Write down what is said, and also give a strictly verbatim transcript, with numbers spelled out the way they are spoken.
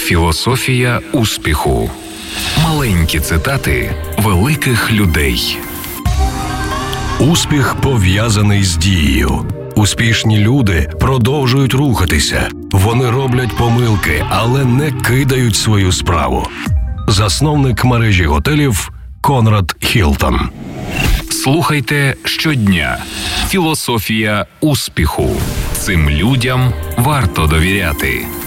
Філософія успіху. Маленькі цитати великих людей. Успіх пов'язаний з дією. Успішні люди продовжують рухатися. Вони роблять помилки, але не кидають свою справу. Засновник мережі готелів Конрад Хілтон. Слухайте щодня. Філософія успіху. Цим людям варто довіряти.